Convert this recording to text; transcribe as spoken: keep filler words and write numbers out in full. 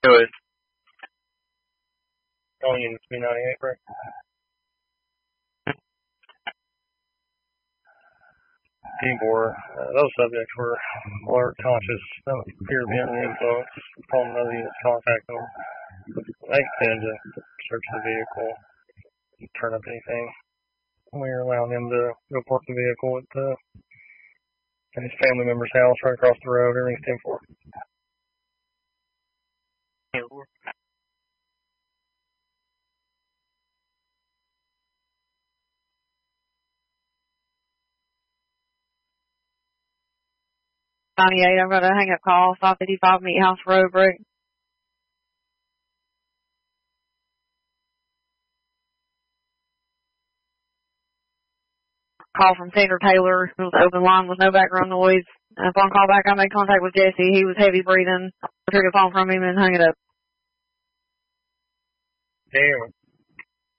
Good. Going in three ninety-eight, correct? Igor, uh, those subjects were alert, conscious, don't appear to be under influence. Upon another unit's contact them, they tend to search the vehicle, turn up anything. We're allowing them to go park the vehicle at, uh, at his family member's house right across the road. Everything's ten four. ninety-eight, I'm going to hang up call, five fifty-five Meat House Road, break. Call from Sandra Taylor. It was open line with no background noise. Uh, upon call back, I made contact with Jesse. He was heavy breathing. I took a phone from him and hung it up. Damn.